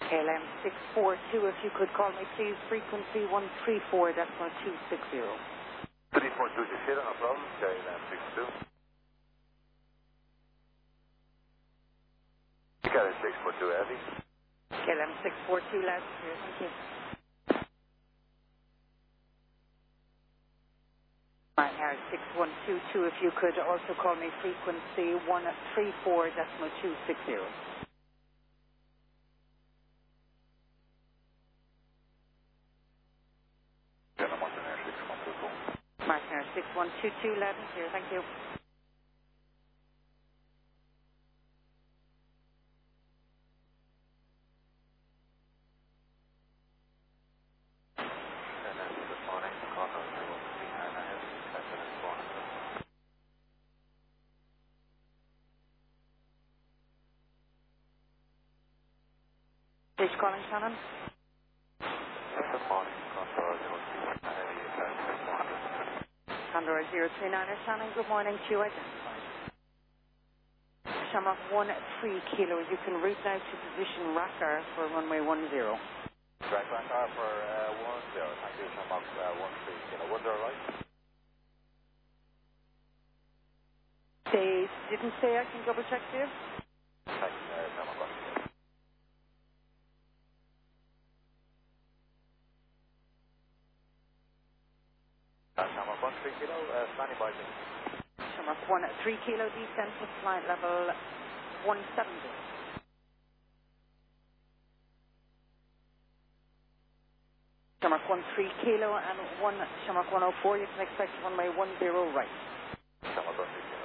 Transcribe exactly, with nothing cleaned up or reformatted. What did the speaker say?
K L M six four two, if you could call me please, frequency one three four decimal two six zero. three four two six zero, no problem, K L M six two. K L M six four two heavy. K L M six four two, loud and clear, thank you. Ryanair six one two two, if you could also call me frequency one three four decimal two six zero. Ryanair six one two two, loud and clear, thank you. Please calling Shannon. Good morning, Condor zero three nine heavy, Condor zero three nine, Shannon, good morning to you. Identified. Shamrock one three kilo, you can route now to position Racker for runway one zero. Direct Racker for uh, one zero, thank you, Shamrock uh, one three kilo, one zero right? They didn't say, I can double check for you. Thank you, uh, Shamrock one three kilo. Uh, Shamrock one three kilo, uh, standing by me. Shamrock one three kilo, descent to flight level one seventy. Shamrock one three kilo and one Shamrock one oh four, you can expect runway one zero right. Shamrock one three kilo.